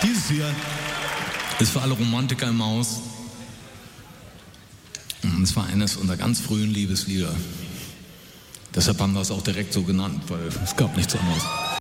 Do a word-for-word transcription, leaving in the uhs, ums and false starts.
Dieses hier ist für alle Romantiker im Haus. Und es war eines unserer ganz frühen Liebeslieder. Deshalb haben wir es auch direkt so genannt, weil es gab nichts anderes.